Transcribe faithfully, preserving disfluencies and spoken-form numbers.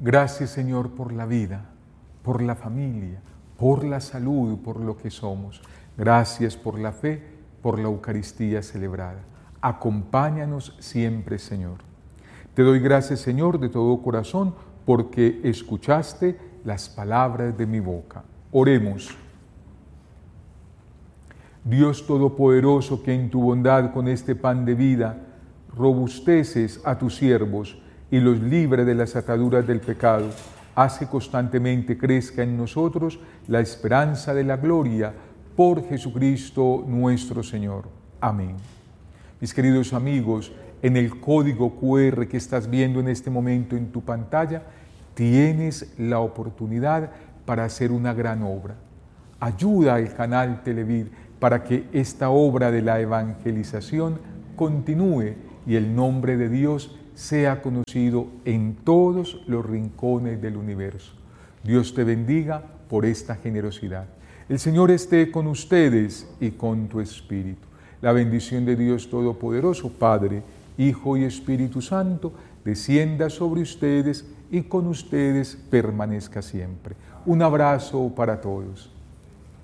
Gracias, Señor, por la vida, por la familia, por la salud, por lo que somos. Gracias por la fe, por la Eucaristía celebrada. Acompáñanos siempre, Señor. Te doy gracias, Señor, de todo corazón, porque escuchaste las palabras de mi boca. Oremos. Dios Todopoderoso, que en tu bondad con este pan de vida robusteces a tus siervos y los libre de las ataduras del pecado, hace constantemente crezca en nosotros la esperanza de la gloria por Jesucristo nuestro Señor. Amén. Mis queridos amigos, en el código cu erre que estás viendo en este momento en tu pantalla, tienes la oportunidad para hacer una gran obra. Ayuda al canal Televid para que esta obra de la evangelización continúe y el nombre de Dios sea conocido en todos los rincones del universo. Dios te bendiga por esta generosidad. El Señor esté con ustedes y con tu espíritu. La bendición de Dios Todopoderoso, Padre, Hijo y Espíritu Santo, descienda sobre ustedes y con ustedes permanezca siempre. Un abrazo para todos.